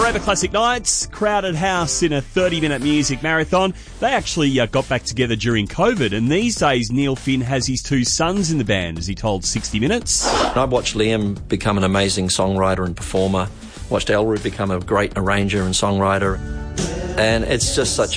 Forever Classic Nights, Crowded House in a 30-minute music marathon. They actually got back together during COVID, and these days Neil Finn has his two sons in the band, as he told 60 Minutes. I've watched Liam become an amazing songwriter and performer, watched Elru become a great arranger and songwriter, and it's just such